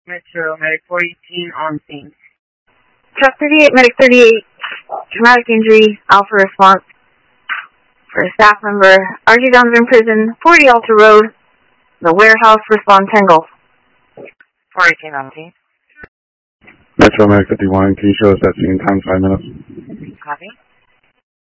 Metro, Medic 418 on scene. Truck 38, Medic 38, traumatic injury, Alpha response for a staff member. RG Donovan Prison, 40 Alta Road, the warehouse, respond 10 Gulf. 418 on scene. Metro Medic 51, can you show us that scene times 5 minutes? Copy.